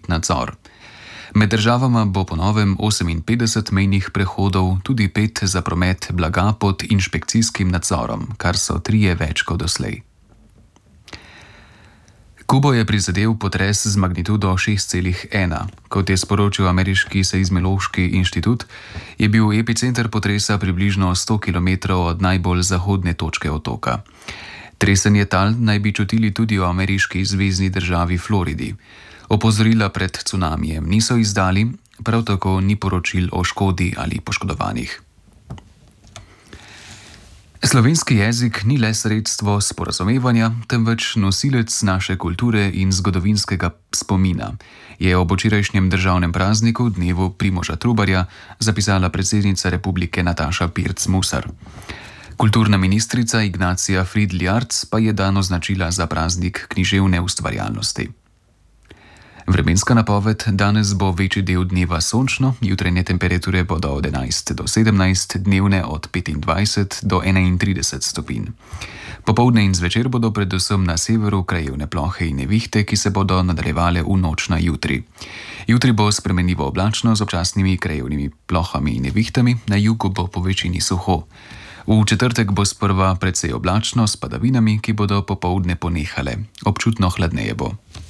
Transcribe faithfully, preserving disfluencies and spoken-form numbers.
spet nadzor. Med državama bo po novem oseminpetdeset mejnih prehodov, tudi pet za promet blaga pod inšpekcijskim nadzorom, kar so trije več kot doslej. Kubo je prizadel potres z magnitudo šest celih ena. Kot je sporočil ameriški seizmološki inštitut, je bil epicenter potresa približno sto kilometrov od najbolj zahodne točke otoka. Tresenje tal naj bi čutili tudi v ameriški zvezni državi Floridi. Opozorila pred cunamijem niso izdali, prav tako ni poročil o škodi ali poškodovanih. Slovenski jezik ni le sredstvo sporazumevanja, temveč nosilec naše kulture in zgodovinskega spomina, je ob včerajšnjem državnem prazniku, dnevu Primoža Trubarja, zapisala predsednica republike Nataša Pirc Musar. Kulturna ministrica Ignacija Fridl-Jarc pa je dan označila za praznik književne ustvarjalnosti. Vremenska napoved: danes bo večji del dneva sončno, jutranje temperature bodo od enajst do sedemnajst, dnevne od petindvajset do enaintrideset stopinj. Popoldne in zvečer bodo predvsem na severu krajevne plohe in nevihte, ki se bodo nadaljevale v noč na jutri. Jutri bo spremenljivo oblačno z občasnimi krajevnimi plohami in nevihtami, na jugu bo po večini suho. V četrtek bo sprva precej oblačno s padavinami, ki bodo popoldne ponehale. Občutno hladneje bo.